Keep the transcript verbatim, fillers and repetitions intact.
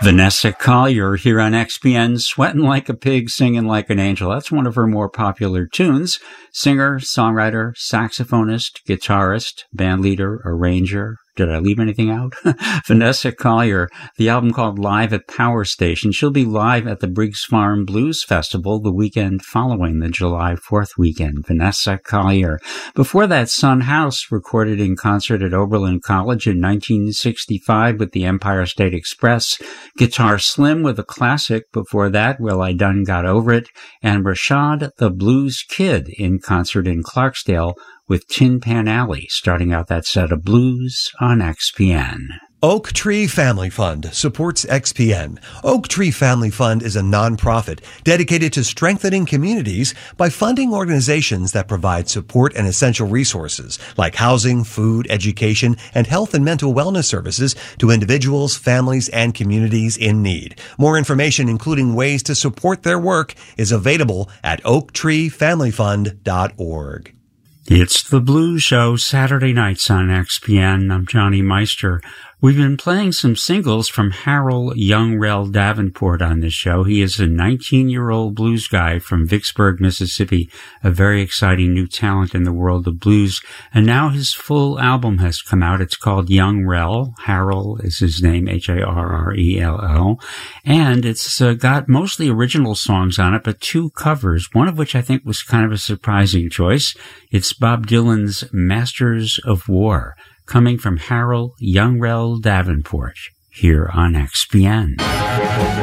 Vanessa Collier here on X P N, Sweating Like a Pig, Singing Like an Angel. That's one of her more popular tunes. Singer, songwriter, saxophonist, guitarist, bandleader, arranger. Did I leave anything out? Vanessa Collier, the album called Live at Power Station. She'll be live at the Briggs Farm Blues Festival the weekend following the July fourth weekend. Vanessa Collier. Before that, Son House, recorded in concert at Oberlin College in nineteen sixty-five with the Empire State Express. Guitar Slim with a classic before that, Well I Done Got Over It. And Rashad the Blues Kid in concert in Clarksdale with Tin Pan Alley, starting out that set of blues on X P N. Oak Tree Family Fund supports X P N. Oak Tree Family Fund is a nonprofit dedicated to strengthening communities by funding organizations that provide support and essential resources like housing, food, education, and health and mental wellness services to individuals, families, and communities in need. More information, including ways to support their work, is available at oak tree family fund dot org. It's the Blues Show, Saturday nights on X P N. I'm Johnny Meister. We've been playing some singles from Harold Youngrell Davenport on this show. He is a nineteen-year-old blues guy from Vicksburg, Mississippi, a very exciting new talent in the world of blues. And now his full album has come out. It's called Youngrell. Harold is his name, H A R R E L L. And it's uh, got mostly original songs on it, but two covers, one of which I think was kind of a surprising choice. It's Bob Dylan's Masters of War, coming from Harold Youngrell Davenport here on X P N.